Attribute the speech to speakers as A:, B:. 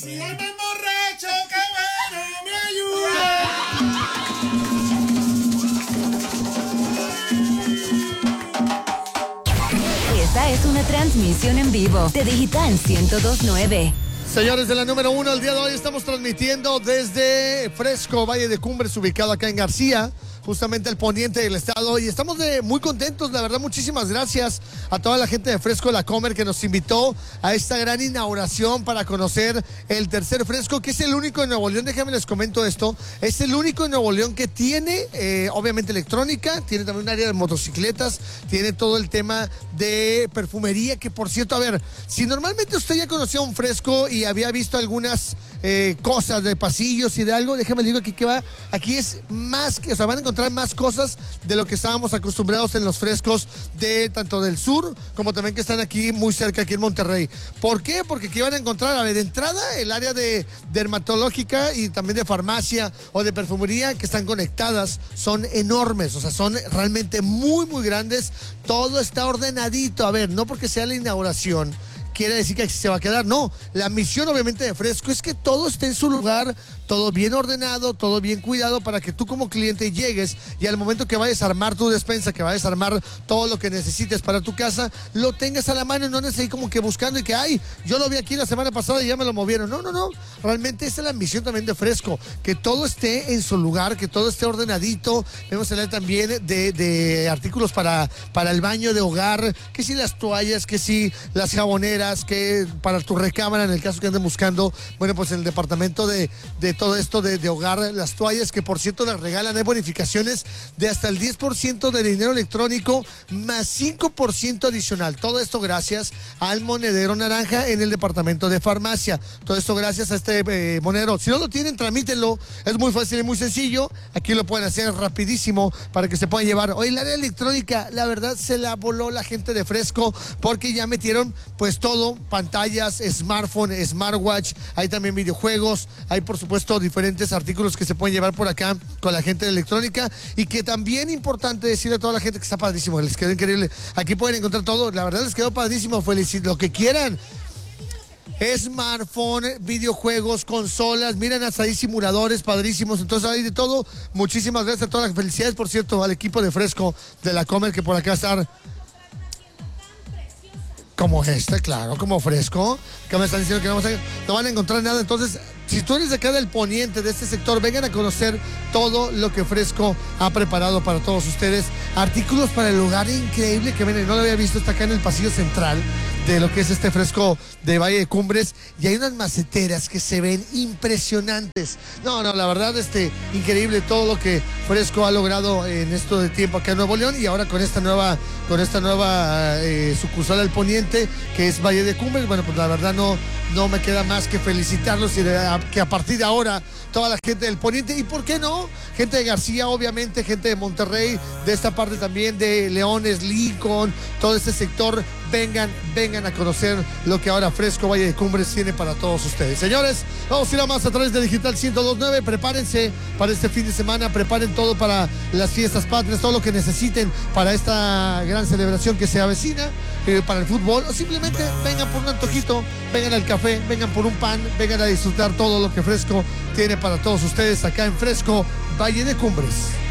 A: si hoy me emborracho, qué bueno, me ayuda.
B: Esta es una transmisión en vivo de Digital 102.9.
C: Señores de la número 1, el día de hoy estamos transmitiendo desde Fresco, Valle de Cumbres, ubicado acá en García, justamente al poniente del estado, y estamos muy contentos, la verdad. Muchísimas gracias a toda la gente de Fresco La Comer que nos invitó a esta gran inauguración para conocer el tercer Fresco, que es el único en Nuevo León. Déjame les comento esto, es el único en Nuevo León que tiene obviamente electrónica, tiene también un área de motocicletas, tiene todo el tema de perfumería, que por cierto, a ver, si normalmente usted ya conocía un Fresco y había visto algunas cosas de pasillos y de algo, déjame le digo aquí que va, aquí es más que, o sea, van a encontrar más cosas de lo que estábamos acostumbrados en los Frescos de tanto del sur como también que están aquí muy cerca, aquí en Monterrey. ¿Por qué? Porque aquí van a encontrar, a ver, de entrada el área de dermatológica y también de farmacia o de perfumería que están conectadas, son enormes, o sea, son realmente muy, muy grandes. Todo está ordenadito, a ver, no porque sea la inauguración quiere decir que así se va a quedar, no. La misión obviamente de Fresco es que todo esté en su lugar, todo bien ordenado, todo bien cuidado, para que tú como cliente llegues y al momento que vayas a armar tu despensa, que vayas a armar todo lo que necesites para tu casa, lo tengas a la mano y no andes ahí como que buscando y que, ay, yo lo vi aquí la semana pasada y ya me lo movieron. No, no, no. Realmente esa es la misión también de Fresco, que todo esté en su lugar, que todo esté ordenadito. Vamos a hablar también de artículos para el baño de hogar, que si las toallas, que si las jaboneras, que para tu recámara, en el caso que anden buscando, bueno, pues en el departamento de todo esto de hogar, las toallas, que por cierto las regalan, hay bonificaciones de hasta el 10% de dinero electrónico más 5% adicional. Todo esto gracias al monedero naranja en el departamento de farmacia. Todo esto gracias a este monedero. Si no lo tienen, tramítenlo, es muy fácil y muy sencillo. Aquí lo pueden hacer rapidísimo para que se puedan llevar. Hoy el área electrónica, la verdad, se la voló la gente de Fresco, porque ya metieron pues todo, pantallas, smartphone, smartwatch, hay también videojuegos, hay por supuesto diferentes artículos que se pueden llevar por acá con la gente de electrónica, y que también importante decirle a toda la gente que está padrísimo, les quedó increíble, aquí pueden encontrar todo, la verdad les quedó padrísimo, felicidades, lo que quieran. Smartphone, videojuegos, consolas, miren, hasta ahí simuladores padrísimos, entonces hay de todo. Muchísimas gracias a todas las felicidades, por cierto, al equipo de Fresco de La Comer, que por acá están. Como claro, como Fresco, que me están diciendo que no van a encontrar nada. Entonces, si tú eres de acá del poniente, de este sector, vengan a conocer todo lo que Fresco ha preparado para todos ustedes. Artículos para el hogar increíble que ven, no lo había visto, está acá en el pasillo central de lo que es este Fresco de Valle de Cumbres, y hay unas maceteras que se ven impresionantes. No, la verdad, increíble todo lo que Fresco ha logrado en esto de tiempo acá en Nuevo León, y ahora con esta nueva sucursal del poniente, que es Valle de Cumbres. Bueno, pues la verdad no me queda más que felicitarlos y que a partir de ahora toda la gente del poniente, y por qué no, gente de García, obviamente, gente de Monterrey, de esta parte también de Leones, Lincoln, todo este sector, vengan a conocer lo que ahora Fresco Valle de Cumbres tiene para todos ustedes. Señores, vamos a ir a más a través de Digital 102.9. Prepárense para este fin de semana, preparen todo para las fiestas patrias, todo lo que necesiten para esta gran celebración que se avecina, para el fútbol, o simplemente vengan por un antojito, vengan al café, vengan por un pan, vengan a disfrutar todo lo que Fresco tiene para todos ustedes acá en Fresco Valle de Cumbres.